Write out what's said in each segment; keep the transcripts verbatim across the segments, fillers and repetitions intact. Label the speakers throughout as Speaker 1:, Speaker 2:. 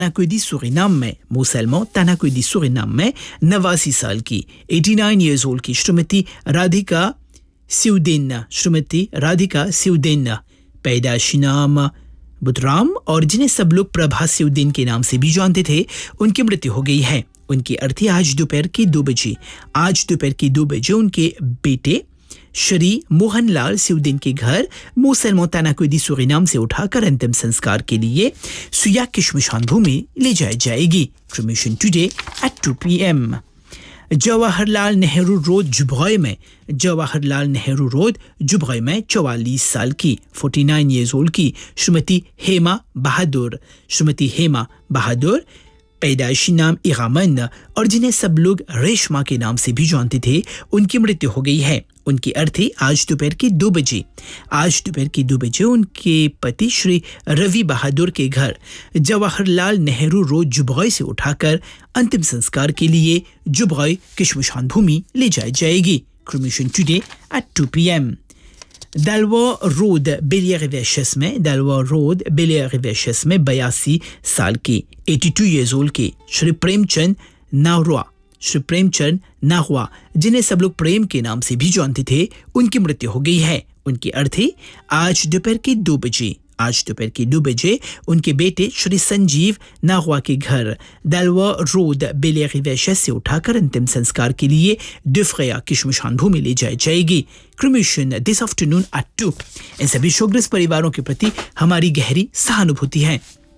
Speaker 1: Tanaquedi Suriname में मुसलमान Tanaquedi Suriname में नवासी साल की eighty-nine years old की श्रीमती राधिका सिउदेन श्रीमती राधिका सिउदेन पैदाइशी नाम बुधराम और जिन्हें सब लोग प्रभा सिउदेन के नाम से भी जानते थे, उनकी मृत्यु हो गई है। उनकी अर्थी आज दोपहर की दो बजे आज दोपहर की दो बजे उनके बेटे श्री मोहनलाल सिउदेन के घर मुसलमान Tanaquedi Suriname से उठाकर अंतिम संस्कार के लिए सुया की श्मशान भूमि ले जाई जाएगी। Cremation today at two p m Jawaharlal Nehru road जुब्रॉय में जवाहरलाल नेहरू रोड जुब्रॉय में चौवालीस साल की forty-nine years old की श्रीमती हेमा बहादुर श्रीमती हेमा बहादुर पैदाइशी नाम इरामन और जिन्हें सब लोग रेशमा के नाम से भी जानते थे, उनकी मृत्यु हो गई है। उनकी अर्थी आज दोपहर की दो बजे आज दोपहर की दो बजे उनके पति श्री रवि बहादुर के घर जवाहरलाल नेहरू रोड जुब्रॉय से उठाकर अंतिम संस्कार के लिए जुब्रॉय की श्मशान भूमि ले जाई जाएगी। Cremation today at two p m दालवा road Bel-Air में दालवा रोड बेलियर में बयासी साल की eighty-two years old के श्री प्रेमचंद नाहवा श्री प्रेमचंद नाहवा जिन्हें सब लोग प्रेम के नाम से भी जानते थे, उनकी मृत्यु हो गई है। उनकी अर्थी आज दोपहर की दो बजे आज दोपहर की दो बजे उनके बेटे श्री संजीव नाहवा के घर दालवा रोड बेलियर से उठाकर अंतिम संस्कार के लिए दुफ्रिया की श्मशान भूमि ले जाई जाएगी। Cremation this afternoon at two। इन सभी शोकग्रस्त परिवारों के प्रति हमारी गहरी सहानुभूति है।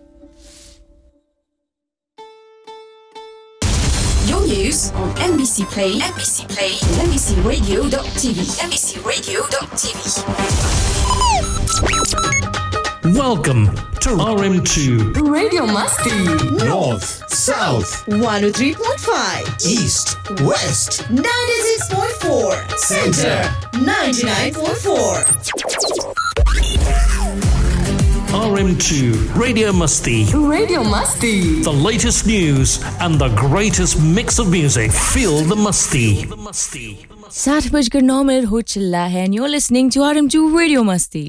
Speaker 2: Your news on M B C Play, M B C Play, M B C Radio dot T V, M B C Radio dot T V.
Speaker 3: Welcome to R M two
Speaker 2: Radio Masti.
Speaker 4: North, South,
Speaker 5: one oh three point five,
Speaker 4: East, West,
Speaker 5: ninety-six point four,
Speaker 4: Center,
Speaker 5: ninety-nine point four.
Speaker 3: R M two Radio Musty.
Speaker 2: Radio Masti.
Speaker 3: The latest news and the greatest mix of music. Feel the musty. The musty.
Speaker 6: साठ बजकर नौ minute हो चला है and you're listening to R M two Radio Masti.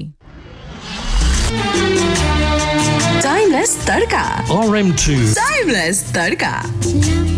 Speaker 2: Timeless Tadka.
Speaker 3: R M two
Speaker 2: Timeless Tadka.